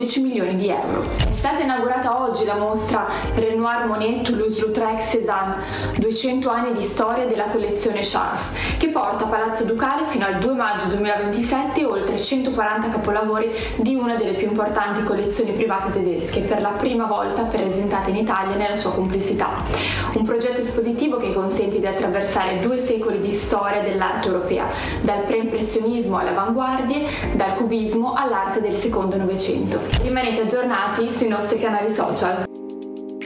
10 milioni di euro. È stata inaugurata oggi la mostra Renoir Monet Toulouse-Lautrec Cézanne, 200 anni di storia della collezione Charles, che porta a Palazzo Ducale fino al 2 maggio 2027 oltre 140 capolavori di una delle più importanti collezioni private tedesche, per la prima volta presentata in Italia nella sua complessità. Un progetto espositivo che consente di attraversare 2 secoli di storia dell'arte europea, dal pre-impressionismo alle avanguardie, dal cubismo all'arte del secondo Novecento. Rimanete aggiornati sui nostri canali social.